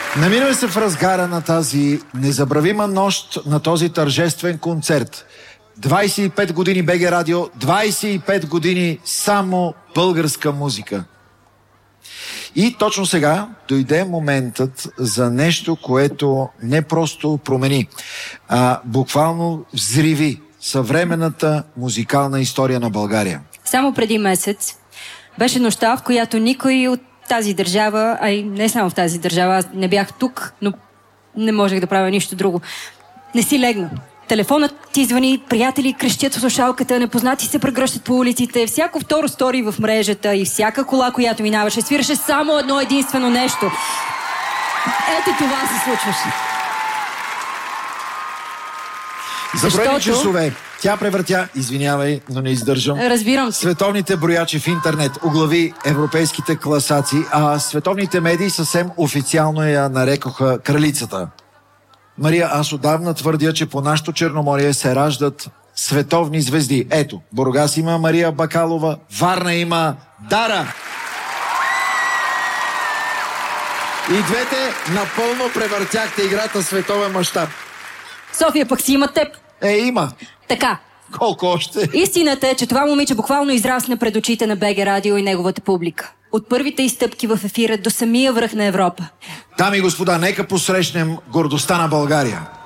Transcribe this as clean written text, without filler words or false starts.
Намираме се в разгара на тази незабравима нощ, на този тържествен концерт. 25 години БГ Радио, 25 години само българска музика. И точно сега дойде моментът за нещо, което не просто промени, а буквално взриви съвременната музикална история на България. Само преди месец беше нощта, в която никой от тази държава, а и не само в тази държава, аз не бях тук, но не можех да правя нищо друго. Не си легна. Телефонът ти звъни, приятели крещят в слушалката, непознати се прегръщат по улиците, всяко второ стори в мрежата и всяка кола, която минаваше, свираше само едно единствено нещо. Ето това се случваше. За броени часове тя превъртя, извинявай, но не издържам. Разбирам се. Световните броячи в интернет, оглави европейските класации, а световните медии съвсем официално я нарекоха кралицата. Мария, аз отдавна твърдя, че по нашото Черноморие се раждат световни звезди. Ето, Бургас има Мария Бакалова, Варна има Дара. И двете напълно превъртяхте играта световен мащаб. София пък си има теб. Има. Така. Колко още? Истината е, че това момиче буквално израсна пред очите на БГ Радио и неговата публика. От първите изстъпки в ефира до самия връх на Европа. Дами и господа, нека посрещнем гордостта на България.